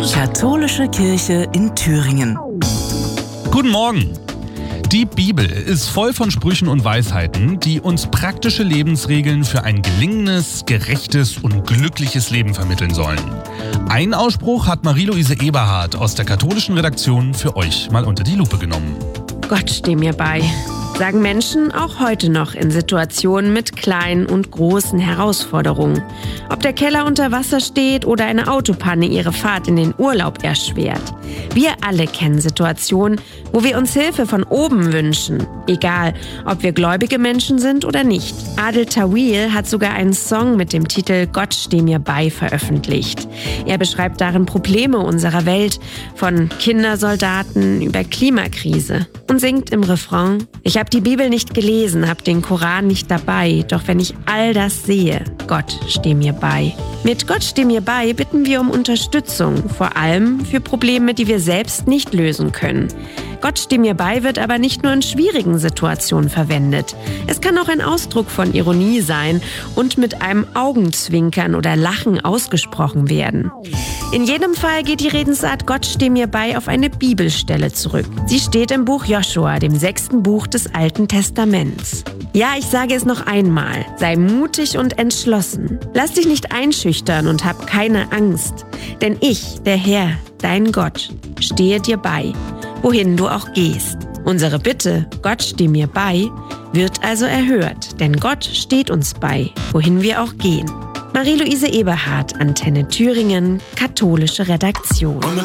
Katholische Kirche in Thüringen. Guten Morgen! Die Bibel ist voll von Sprüchen und Weisheiten, die uns praktische Lebensregeln für ein gelingendes, gerechtes und glückliches Leben vermitteln sollen. Einen Ausspruch hat Marie-Louise Eberhardt aus der katholischen Redaktion für euch mal unter die Lupe genommen. Gott steh mir bei, sagen Menschen auch heute noch in Situationen mit kleinen und großen Herausforderungen. Ob der Keller unter Wasser steht oder eine Autopanne ihre Fahrt in den Urlaub erschwert. Wir alle kennen Situationen, wo wir uns Hilfe von oben wünschen. Egal, ob wir gläubige Menschen sind oder nicht. Adel Tawil hat sogar einen Song mit dem Titel Gott steh mir bei veröffentlicht. Er beschreibt darin Probleme unserer Welt, von Kindersoldaten über Klimakrise. Und singt im Refrain: Ich habe die Bibel nicht gelesen, habe den Koran nicht dabei, doch wenn ich all das sehe, Gott steh mir bei. Mit Gott steh mir bei bitten wir um Unterstützung, vor allem für Probleme, die wir selbst nicht lösen können. Gott steh mir bei wird aber nicht nur in schwierigen Situationen verwendet. Es kann auch ein Ausdruck von Ironie sein und mit einem Augenzwinkern oder Lachen ausgesprochen werden. In jedem Fall geht die Redensart Gott steh mir bei auf eine Bibelstelle zurück. Sie steht im Buch Joshua, dem 6. Buch des Alten Testaments. Ja, ich sage es noch einmal, sei mutig und entschlossen. Lass dich nicht einschüchtern und hab keine Angst. Denn ich, der Herr, dein Gott, stehe dir bei, wohin du auch gehst. Unsere Bitte, Gott steh mir bei, wird also erhört, denn Gott steht uns bei, wohin wir auch gehen. Marie-Louise Eberhardt, Antenne Thüringen, katholische Redaktion.